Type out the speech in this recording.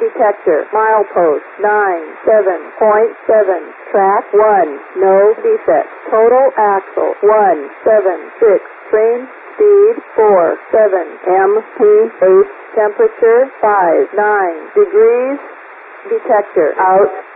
detector. Milepost 97.7. Track 1. No defect. Total axle 176. Train speed 47 mph. Temperature 59 degrees. Detector out.